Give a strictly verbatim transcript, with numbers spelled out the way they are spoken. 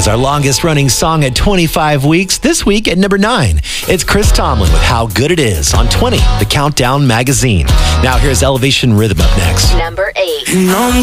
our longest running song at twenty-five weeks. This week at number nine, it's Chris Tomlin with How Good It Is on twenty, the Countdown magazine. Now here's Elevation Rhythm up next. Number eight. You know I'm